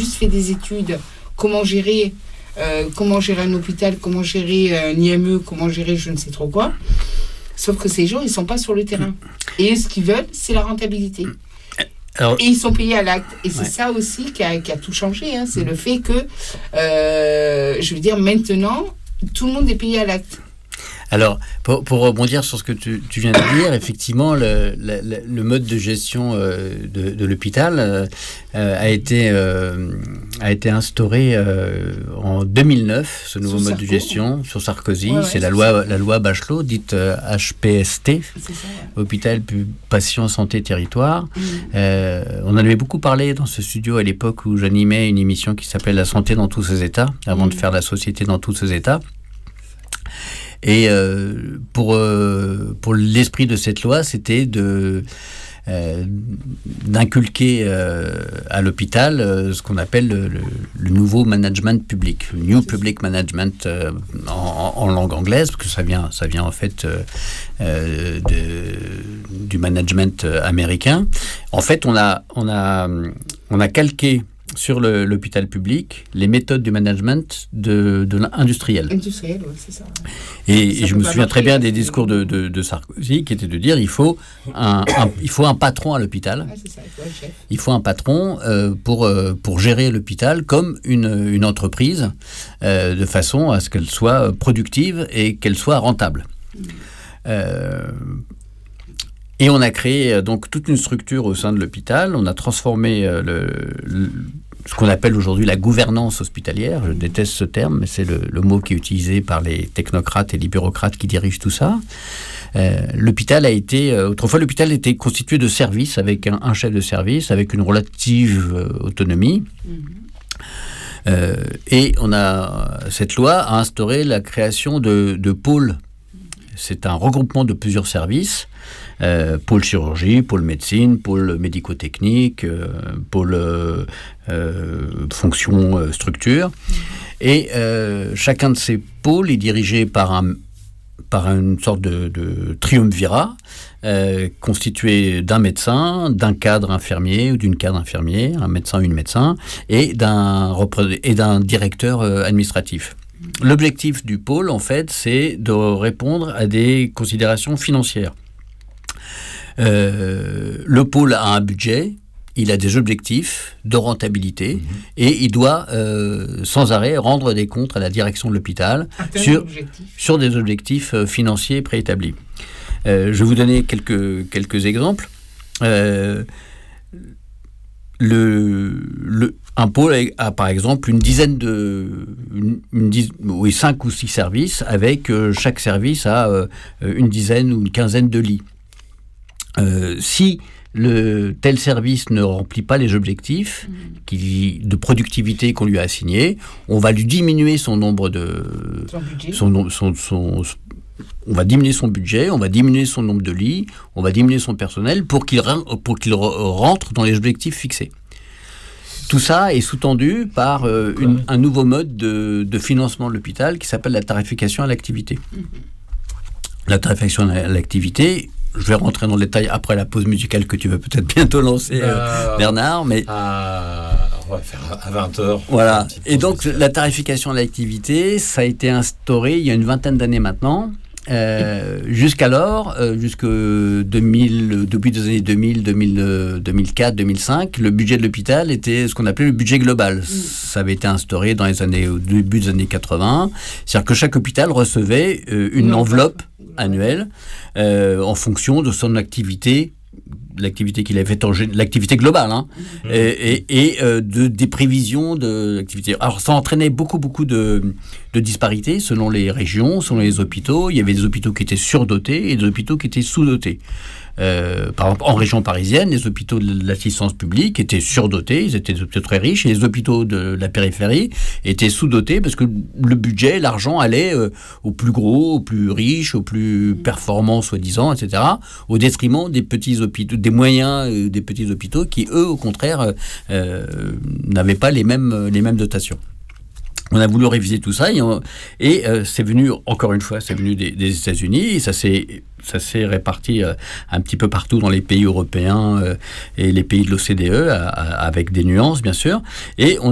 juste fait des études, comment gérer un hôpital, comment gérer un IME, comment gérer je ne sais trop quoi. Sauf que ces gens, ils ne sont pas sur le terrain. Et ce qu'ils veulent, c'est la rentabilité. Alors, et ils sont payés à l'acte. Et c'est ça aussi qui a tout changé. Hein. C'est le fait que, je veux dire, maintenant, tout le monde est payé à l'acte. Alors, pour rebondir sur ce que tu viens de dire, effectivement, le mode de gestion de l'hôpital a été instauré en 2009, ce nouveau mode de gestion, sur Sarkozy. C'est la loi Bachelot, dite HPST, Hôpital, Patient, Santé, Territoire. On en avait beaucoup parlé dans ce studio à l'époque où j'animais une émission qui s'appelait La santé dans tous ses états, avant de faire la société dans tous ses états. Et pour l'esprit de cette loi, c'était d'inculquer à l'hôpital ce qu'on appelle le nouveau management public, le New Public Management en langue anglaise, parce que ça vient en fait du management américain. En fait, on a calqué sur l'hôpital public les méthodes du management de l'industriel. Industriel, oui, c'est ça. Et je me souviens très bien des discours de Sarkozy qui étaient de dire il faut un patron à l'hôpital. Ah, c'est ça, il faut un chef. Il faut un patron pour gérer l'hôpital comme une entreprise de façon à ce qu'elle soit productive et qu'elle soit rentable. Et on a créé donc toute une structure au sein de l'hôpital. On a transformé ce qu'on appelle aujourd'hui la gouvernance hospitalière. Je déteste ce terme, mais c'est le mot qui est utilisé par les technocrates et les bureaucrates qui dirigent tout ça. Autrefois, l'hôpital était constitué de services, avec un chef de service, avec une relative autonomie. Et cette loi a instauré la création de pôles. C'est un regroupement de plusieurs services. Pôle chirurgie, pôle médecine, pôle médico-technique, pôle fonction structure. Et chacun de ces pôles est dirigé par une sorte de triumvirat constitué d'un médecin, d'un cadre infirmier ou d'une cadre infirmière, un médecin ou une médecin, et d'un directeur administratif. L'objectif du pôle, en fait, c'est de répondre à des considérations financières. Le pôle a un budget, il a des objectifs de rentabilité et il doit sans arrêt rendre des comptes à la direction de l'hôpital sur des objectifs financiers préétablis. Je vais vous donner quelques exemples. Un pôle a par exemple une dizaine 5 ou 6 services, avec chaque service a une dizaine ou une quinzaine de lits. Si tel service ne remplit pas les objectifs de productivité qu'on lui a assignés, on va lui diminuer son nombre on va diminuer son budget, on va diminuer son nombre de lits, on va diminuer son personnel pour qu'il rentre dans les objectifs fixés. Tout ça est sous-tendu par un nouveau mode de financement de l'hôpital qui s'appelle la tarification à l'activité. La tarification à l'activité, je vais rentrer dans le détail après la pause musicale que tu vas peut-être bientôt lancer, Bernard. Mais on va faire à 20h. Voilà. Et donc, la tarification à l'activité, ça a été instauré il y a une vingtaine d'années maintenant. Jusqu'alors, depuis les années 2000, 2004, 2005, le budget de l'hôpital était ce qu'on appelait le budget global. Ça avait été instauré au début des années 80. C'est-à-dire que chaque hôpital recevait une enveloppe annuelle en fonction de son activité, l'activité qu'il avait faite, l'activité globale, et des prévisions de l'activité. Alors, ça entraînait beaucoup de disparités selon les régions, selon les hôpitaux. Il y avait des hôpitaux qui étaient surdotés et des hôpitaux qui étaient sous-dotés. Par exemple, en région parisienne, les hôpitaux de l'assistance publique étaient surdotés, ils étaient des hôpitaux très riches, et les hôpitaux de la périphérie étaient sous-dotés parce que le budget, l'argent allait aux plus gros, aux plus riches, aux plus performants, soi-disant, etc., au détriment des petits hôpitaux, des moyens des petits hôpitaux qui, eux, au contraire, n'avaient pas les mêmes dotations. On a voulu réviser tout ça et c'est venu, encore une fois, des États-Unis, et ça s'est réparti un petit peu partout dans les pays européens et les pays de l'OCDE, avec des nuances, bien sûr. Et